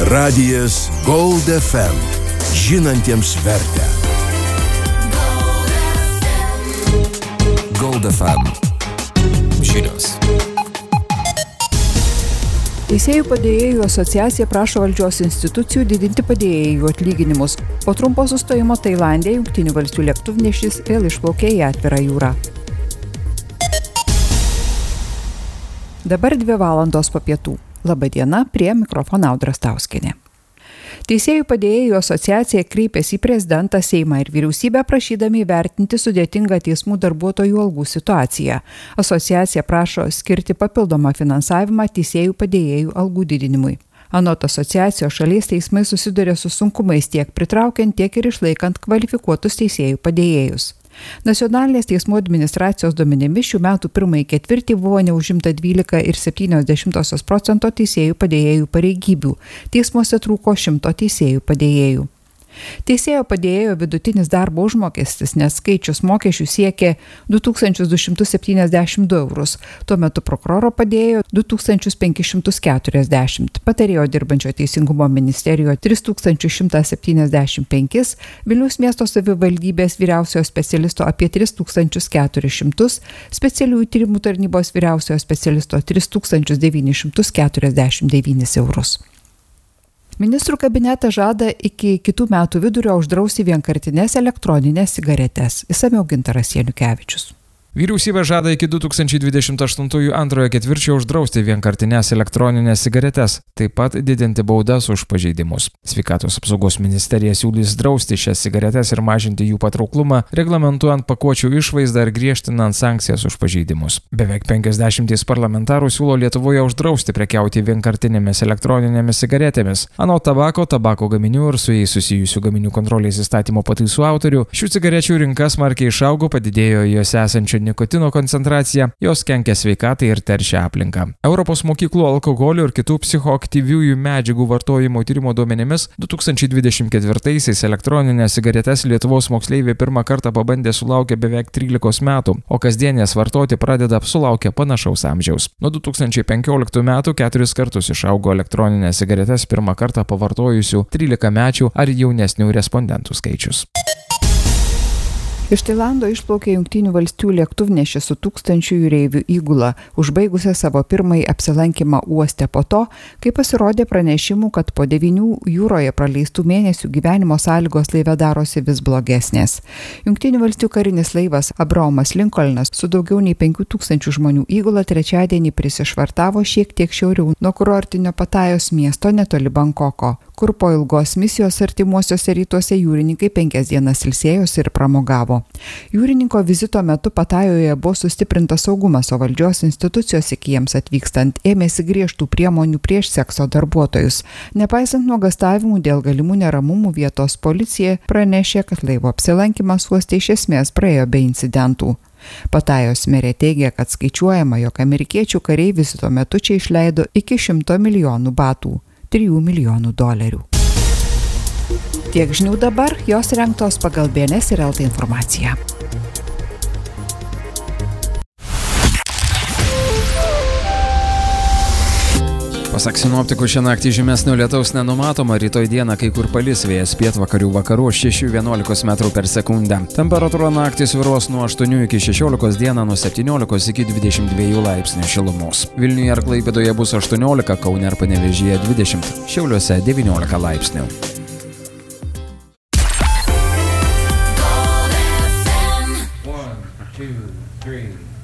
Radijas Gold FM. Žinantiems vertę. Gold FM. Žinios. Teisėjų padėjėjų asociacija prašo valdžios institucijų didinti padėjėjų atlyginimus. Po trumpo sustojimo Tailande Jungtinių valstijų lėktuvnešis vėl išplaukė į atvirą jūrą. Dabar 2 valandos po pietų. Labą dieną, prie mikrofono Audra Stauskienė. Teisėjų padėjėjų asociacija kreipėsi į prezidentą, Seimą ir vyriausybę prašydami įvertinti sudėtingą teismų darbuotojų algų situaciją. Asociacija prašo skirti papildomą finansavimą teisėjų padėjėjų algų didinimui. Anot asociacijos šalies teismai susiduria su sunkumais tiek pritraukiant, tiek ir išlaikant kvalifikuotus teisėjų padėjėjus. Nacionalinės teismų administracijos duomenimis šių metų pirmąjį ketvirtį buvo neužimta 12,7% teisėjų padėjėjų pareigybių. Teismuose trūko 100 teisėjų padėjėjų. Teisėjo padėjėjo vidutinis darbo užmokestis, nes skaičius mokesčių siekė 2272 eurus. Tuo metu prokuroro padėjo 2540, patarėjo dirbančio Teisingumo ministerijoje 3175, Vilniaus miesto savivaldybės vyriausiojo specialisto apie 3400, specialiųjų tyrimų tarnybos vyriausiojo specialisto 3949 eurus. Ministrų kabinetas žada iki kitų metų vidurio uždrausti vienkartines elektroninės cigaretes. Išsamiau Gintaras Janukevičius. Vyriausybė žada iki 2028 antrojo ketvirčio uždrausti vienkartines elektroninės cigaretes, taip pat didinti baudas už pažeidimus. Sveikatos apsaugos ministerija siūlys drausti šias cigaretes ir mažinti jų patrauklumą, reglamentuojant pakuočių išvaizdą ir griežtinant sankcijas už pažeidimus. Beveik 50 parlamentarų siūlo Lietuvoje uždrausti prekiauti vienkartinėmis elektroninėmis cigaretėmis. Anot tabako gaminių ir su jais susijusių gaminių kontrolės įstatymo pataisų autorių, šių cigarečių rinka smarkiai išaugo, padidėjo jose esančio nikotino koncentracija, jos kenkia sveikatai ir teršia aplinką. Europos mokyklų alkoholio ir kitų psichoaktyviųjų medžiagų vartojimo tyrimo duomenimis 2024-aisiais elektroninės cigaretes Lietuvos moksleiviai pirmą kartą pabandė sulaukę beveik 13 metų, o kasdienės vartoti pradeda sulaukę panašaus amžiaus. Nuo 2015 metų 4 kartus išaugo elektroninės cigaretes pirmą kartą pavartojusių 13-mečių ar jaunesnių respondentų skaičius. Iš Tailando išplaukė Jungtinių valstijų lėktuvnešis su 1000 jūreivių įgula, užbaigusią savo pirmąjį apsilankymą uoste po to, kai pasirodė pranešimų, kad po 9 jūroje praleistų mėnesių gyvenimo sąlygos laive darosi vis blogesnės. Jungtinių valstijų karinis laivas Abrahamas Lincolnas su daugiau nei 5000 žmonių įgula trečiadienį prisišvartavo šiek tiek šiauriau nuo kurortinio Patajos miesto netoli Bankoko, kur po ilgos misijos artimuosiuose rytuose jūrininkai 5 dienas ilsėjosi ir pramogavo. Jūrininko vizito metu Patajoje buvo sustiprintas saugumas, o valdžios institucijos iki jiems atvykstant ėmėsi griežtų priemonių prieš sekso darbuotojus. Nepaisant nuogąstavimų dėl galimų neramumų, vietos policija pranešė, kad laivo apsilankymas uoste iš esmės praėjo be incidentų. Patajos merė teigia, kad skaičiuojama, jog amerikiečių kariai vizito metu čia išleido iki 100 milijonų batų, $3 milijonų. Tiek žinių dabar, jos rengtos pagal BNS ir LT informaciją. Pasak sinoptikų, šią naktį žymesnio lietaus nenumatoma, rytoj dieną kai kur palis, vėjas pietvakarių vakarų 6–11 metrų per sekundę. Temperatūra naktį svyruos nuo 8 iki 16, dieną nuo 17 iki 22 laipsnių šilumos. Vilniuje ir Klaipėdoje bus 18, Kaune ir Panevėžyje 20, Šiauliuose 19 laipsnių. One, two, three.